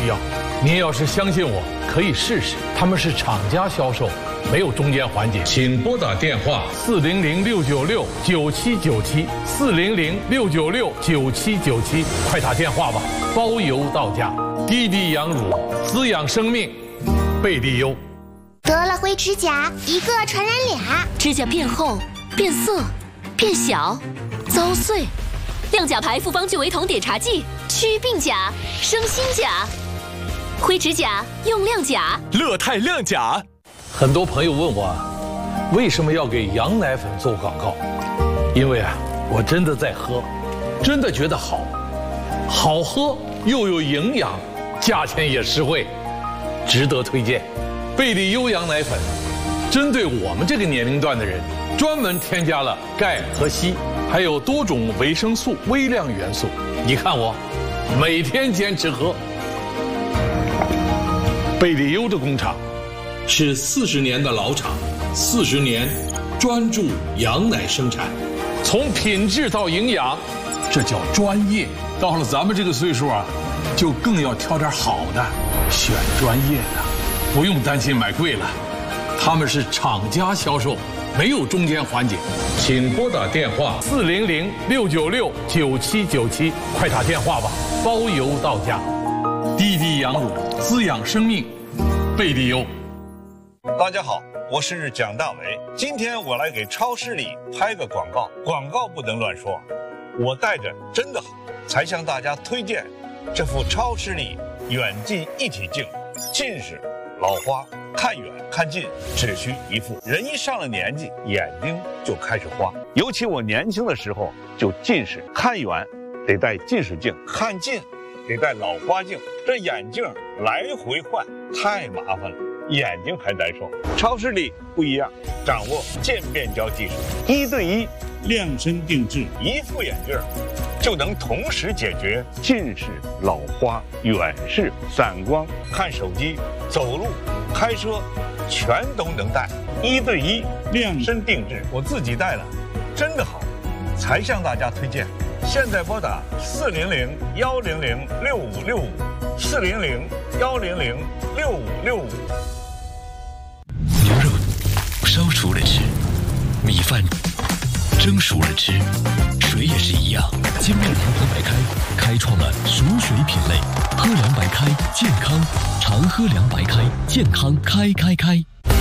需要。您要是相信我，可以试试。他们是厂家销售，没有中间环节。请拨打电话400-696-9797，400-696-9797，快打电话吧，包邮到家。滴滴羊乳，滋养生命，贝蒂优。 得了灰指甲，一个传染俩， 指甲变厚、变色、变小、遭碎。亮甲牌复方聚维酮碘茶剂，祛病甲，生新甲。灰指甲用亮甲， 乐泰亮甲。 很多朋友问我，为什么要给羊奶粉做广告？因为我真的在喝，真的觉得好喝又有营养，价钱也实惠，值得推荐。贝蒂优羊奶粉，针对我们这个年龄段的人，专门添加了钙和硒，还有多种维生素、微量元素。你看我，每天坚持喝。贝蒂优的工厂是40年的老厂，40年专注羊奶生产，从品质到营养，这叫专业。到了咱们这个岁数就更要挑点好的，选专业的，不用担心买贵了。他们是厂家销售，没有中间环节。请拨打电话400-696-9797，快打电话吧，包邮到家。滴滴羊乳，滋养生命，贝蒂优。 大家好，我是蒋大为。今天我来给超市里拍个广告，广告不能乱说。我带着真的好，才向大家推荐这副超视力远近一体镜。近视、老花，看远看近只需一副。人一上了年纪，眼睛就开始花。尤其我年轻的时候就近视，看远得戴近视镜，看近得戴老花镜，这眼镜来回换太麻烦了，眼睛还难受。超视力不一样，掌握渐变焦技术，1对1量身定制，一副眼镜就能同时解决近视、老花、远视、散光、看手机、走路、开车，全都能戴。1对1量身定制，我自己戴了，真的好，才向大家推荐。现在拨打400-100-6565，400-100-6565。 牛肉烧熟了吃，米饭蒸熟了吃，水也是一样。金麦良朋白开开创了熟水品类，喝凉白开健康，常喝凉白开健康开。